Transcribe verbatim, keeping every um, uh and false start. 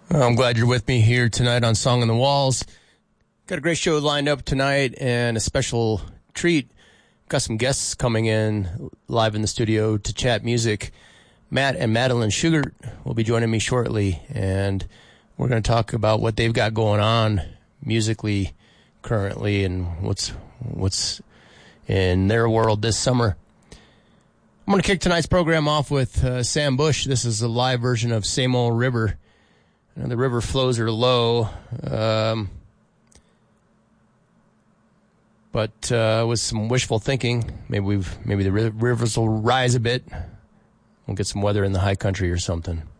Well, I'm glad you're with me here tonight on Song on the Walls. Got a great show lined up tonight and a special treat. Got some guests coming in live in the studio to chat music. Matt and Madeline Schugert will be joining me shortly, and we're going to talk about what they've got going on musically currently and what's what's in their world this summer. I'm going to kick tonight's program off with uh, Sam Bush. This is a live version of Same Old River. You know, the river flows are low, um, but uh, with some wishful thinking, maybe we've maybe the rivers will rise a bit. We'll get some weather in the high country or something.